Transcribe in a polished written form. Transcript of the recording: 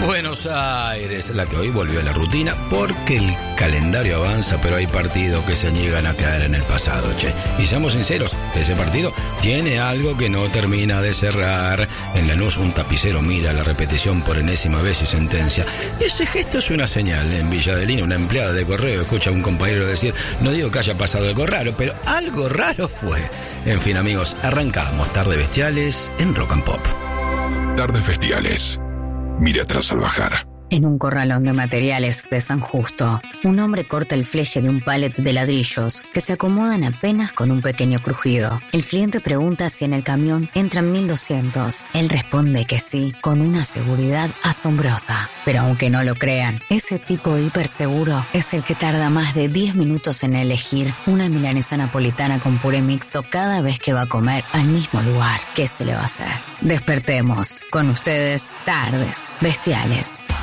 Buenos Aires, la que hoy volvió a la rutina porque el calendario avanza, pero hay partidos que se niegan a caer en el pasado, che. Y seamos sinceros, ese partido tiene algo que no termina de cerrar. En Lanús un tapicero mira la repetición por enésima vez y sentencia: ese gesto es una señal. En Villa Adelina una empleada de correo escucha a un compañero decir: no digo que haya pasado algo raro, pero algo raro fue. En fin, amigos, arrancamos Tardes Bestiales en Rock and Pop. Tardes Bestiales. Mire atrás al bajar. En un corralón de materiales de San Justo, un hombre corta el fleje de un palet de ladrillos que se acomodan apenas con un pequeño crujido. El cliente pregunta si en el camión entran 1.200. Él responde que sí, con una seguridad asombrosa. Pero aunque no lo crean, ese tipo hiperseguro es el que tarda más de 10 minutos en elegir una milanesa napolitana con puré mixto cada vez que va a comer al mismo lugar. ¿Qué se le va a hacer? Despertemos. Con ustedes, Tardes Bestiales.